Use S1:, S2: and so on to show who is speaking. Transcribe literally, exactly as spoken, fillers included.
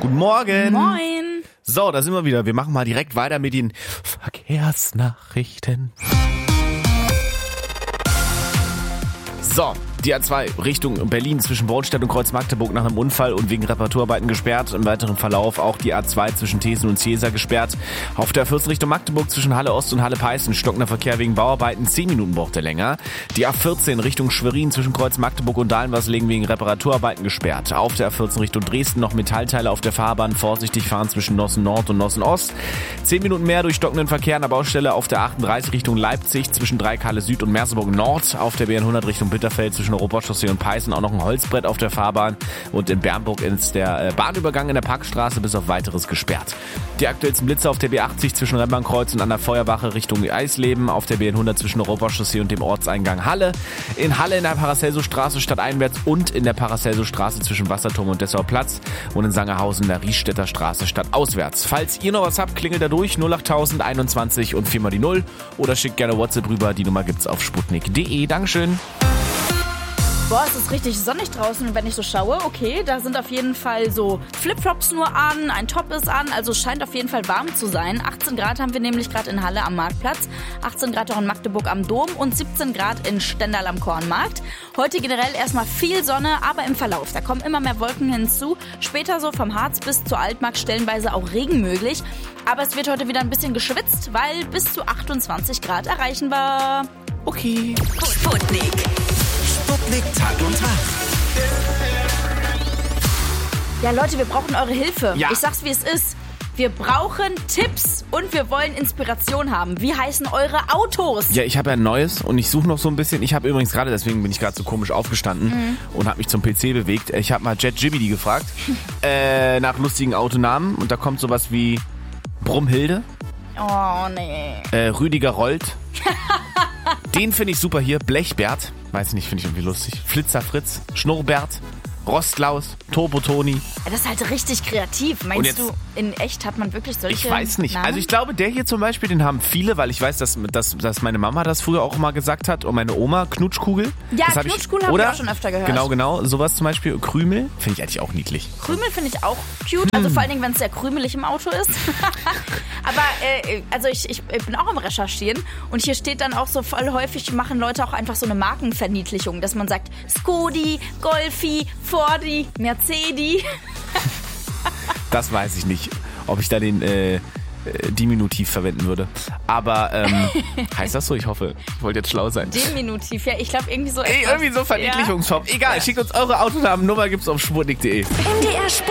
S1: Guten Morgen.
S2: Moin.
S1: So, da sind wir wieder. Wir machen mal direkt weiter mit den Verkehrsnachrichten. So, die A zwei Richtung Berlin zwischen Bornstedt und Kreuz Magdeburg nach einem Unfall und wegen Reparaturarbeiten gesperrt. Im weiteren Verlauf auch die A zwei zwischen Thesen und Ziesa gesperrt. Auf der A vierzehn Richtung Magdeburg zwischen Halle Ost und Halle Peißen stockender Verkehr wegen Bauarbeiten. zehn Minuten braucht er länger. Die A vierzehn Richtung Schwerin zwischen Kreuz Magdeburg und Dahlenwasserlegen wegen Reparaturarbeiten gesperrt. Auf der A vierzehn Richtung Dresden noch Metallteile auf der Fahrbahn. Vorsichtig fahren zwischen Nossen Nord und Nossen Ost. zehn Minuten mehr durch stockenden Verkehr an der Baustelle auf der achtunddreißig Richtung Leipzig zwischen Dreieckhalle Süd und Merseburg Nord. Auf der B hundert Richtung Bitterfeld zwischen Europachaussee und Peißen auch noch ein Holzbrett auf der Fahrbahn und in Bernburg ist der Bahnübergang in der Parkstraße bis auf weiteres gesperrt. Die aktuellsten Blitze auf der B achtzig zwischen Remmbahnkreuz und an der Feuerwache Richtung Eisleben, auf der B hundert zwischen Europachaussee und dem Ortseingang Halle, in Halle in der Paracelsus-Straße stadteinwärts und in der Paracelsus-Straße zwischen Wasserturm und Dessauer Platz und in Sangerhausen in der Riesstädter Straße stadtauswärts. Falls ihr noch was habt, klingelt da durch null achttausend einundzwanzig und vier mal die null oder schickt gerne WhatsApp rüber, die Nummer gibt's auf sputnik punkt de. Dankeschön.
S2: Boah, es ist richtig sonnig draußen, wenn ich so schaue. Okay, da sind auf jeden Fall so Flipflops nur an, ein Top ist an, also es scheint auf jeden Fall warm zu sein. achtzehn Grad haben wir nämlich gerade in Halle am Marktplatz, achtzehn Grad auch in Magdeburg am Dom und siebzehn Grad in Stendal am Kornmarkt. Heute generell erstmal viel Sonne, aber im Verlauf, da kommen immer mehr Wolken hinzu. Später so vom Harz bis zur Altmark stellenweise auch Regen möglich. Aber es wird heute wieder ein bisschen geschwitzt, weil bis zu achtundzwanzig Grad erreichen wir.
S1: Okay.
S3: Sputnik. Sputnik Tag und Tag.
S2: Ja, Leute, wir brauchen eure Hilfe.
S1: Ja.
S2: Ich sag's, wie es ist. Wir brauchen Tipps und wir wollen Inspiration haben. Wie heißen eure Autos?
S1: Ja, ich habe ja ein neues und ich suche noch so ein bisschen. Ich habe übrigens gerade, deswegen bin ich gerade so komisch aufgestanden mhm. und habe mich zum P C bewegt. Ich habe mal JetGibidi gefragt äh, nach lustigen Autonamen und da kommt sowas wie Brumhilde.
S2: Oh, nee.
S1: Äh, Rüdiger Rollt. Den finde ich super hier. Blechbert. Weiß nicht, finde ich irgendwie lustig. Flitzer Fritz. Schnurrbert. Rostlaus. Turbo Toni.
S2: Das ist halt richtig kreativ. Meinst
S1: jetzt,
S2: du, in echt hat man wirklich solche
S1: Ich weiß nicht.
S2: Namen?
S1: Also ich glaube, der hier zum Beispiel, den haben viele, weil ich weiß, dass, dass, dass meine Mama das früher auch immer gesagt hat und meine Oma. Knutschkugel.
S2: Ja,
S1: das
S2: Knutschkugel habe hab ich auch schon öfter gehört.
S1: Genau, genau. Sowas zum Beispiel. Krümel. Finde ich eigentlich auch niedlich.
S2: Krümel finde ich auch cute. Also vor allen Dingen, wenn es sehr krümelig im Auto ist. Aber äh, also ich, ich bin auch am Recherchieren und hier steht dann auch so voll häufig, machen Leute auch einfach so eine Markenverniedlichung, dass man sagt Skodi, Golfi, Fordi, Mercedes.
S1: Das weiß ich nicht, ob ich da den äh, Diminutiv verwenden würde. Aber ähm, heißt das so? Ich hoffe. Ich wollte jetzt schlau sein.
S2: Diminutiv, ja, ich glaube irgendwie so.
S1: Ey, irgendwie so Verniedlichungsform.
S2: Ja.
S1: Egal, schickt uns eure Autonamen. Nummer gibt's auf sputnik punkt de.
S3: M D R